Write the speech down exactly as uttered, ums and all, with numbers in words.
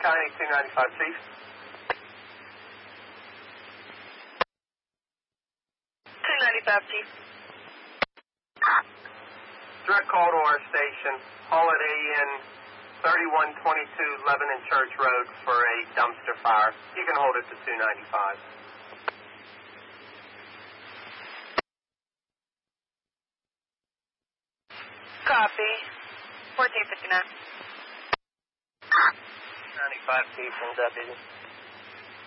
County two ninety-five, Chief. two ninety-five, Chief. Direct call to our station, Holiday Inn, thirty-one twenty-two Lebanon Church Road for a dumpster fire. You can hold it to two ninety-five. Copy. fourteen fifty-nine. ninety-five, Chief, and Deputy.